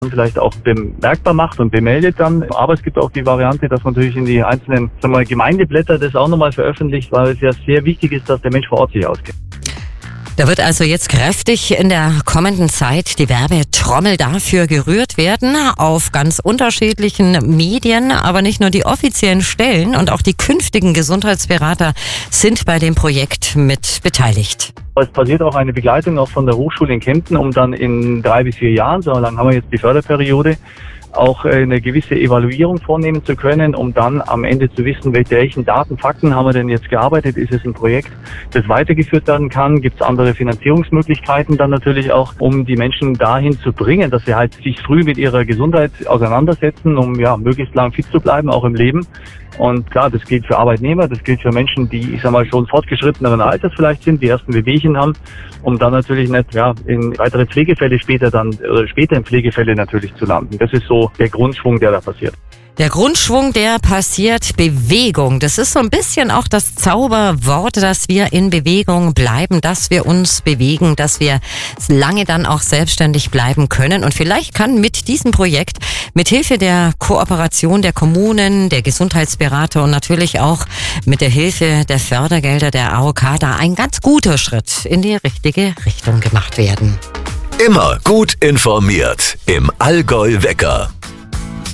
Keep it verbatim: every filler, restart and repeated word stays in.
vielleicht auch bemerkbar macht und bemeldet dann. Aber es gibt auch die Variante, dass man natürlich in die einzelnen sagen wir mal, Gemeindeblätter das auch nochmal veröffentlicht, weil es ja sehr wichtig ist, dass der Mensch vor Ort sich auskennt. Da wird also jetzt kräftig in der kommenden Zeit die Werbetrommel dafür gerührt werden, auf ganz unterschiedlichen Medien, aber nicht nur die offiziellen Stellen und auch die künftigen Gesundheitsberater sind bei dem Projekt mit beteiligt. Es passiert auch eine Begleitung auch von der Hochschule in Kempten, um dann in drei bis vier Jahren, so lange haben wir jetzt die Förderperiode, auch eine gewisse Evaluierung vornehmen zu können, um dann am Ende zu wissen, welche welchen Daten, Fakten haben wir denn jetzt gearbeitet, ist es ein Projekt, das weitergeführt werden kann, gibt es andere Finanzierungsmöglichkeiten dann natürlich auch, um die Menschen dahin zu bringen, dass sie halt sich früh mit ihrer Gesundheit auseinandersetzen, um ja möglichst lang fit zu bleiben, auch im Leben. Und klar, das gilt für Arbeitnehmer, das gilt für Menschen, die, ich sag mal, schon fortgeschritteneren Alters vielleicht sind, die ersten Wehwehchen haben, um dann natürlich nicht, ja, in weitere Pflegefälle später dann, oder später in Pflegefälle natürlich zu landen. Das ist so der Grundschwung, der da passiert. Der Grundschwung, der passiert, Bewegung. Das ist so ein bisschen auch das Zauberwort, dass wir in Bewegung bleiben, dass wir uns bewegen, dass wir lange dann auch selbstständig bleiben können. Und vielleicht kann mit diesem Projekt, mit Hilfe der Kooperation der Kommunen, der Gesundheitsberater und natürlich auch mit der Hilfe der Fördergelder der A O K da ein ganz guter Schritt in die richtige Richtung gemacht werden. Immer gut informiert im Allgäu Wecker.